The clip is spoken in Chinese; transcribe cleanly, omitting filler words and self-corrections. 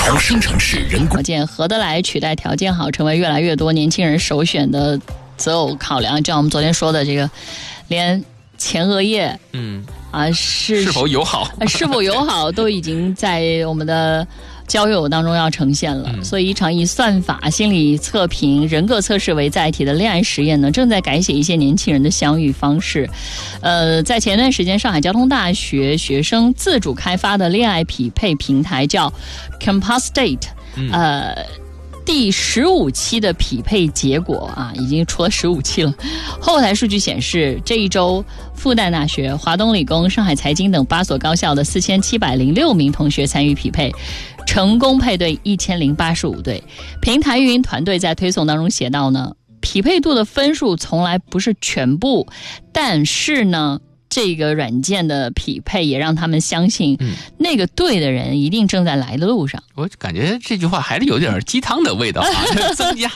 好生城市人工条件合得来取代条件好，成为越来越多年轻人首选的择偶考量。就像我们昨天说的这个，连前额叶，是否友好， 是否友好都已经在我们的交友当中要呈现了。所以一场以算法、心理测评、人格测试为载体的恋爱实验呢，正在改写一些年轻人的相遇方式。在前段时间，上海交通大学学生自主开发的恋爱匹配平台叫 Compass Date，第15期的匹配结果已经出了15期了。后台数据显示，这一周复旦大学、华东理工、上海财经等8所高校的4706名同学参与匹配，成功配对1085对。平台运营团队在推送当中写到呢，匹配度的分数从来不是全部，但是呢，这个软件的匹配也让他们相信，那个对的人一定正在来的路上。 我感觉这句话还是有点鸡汤的味道啊，增加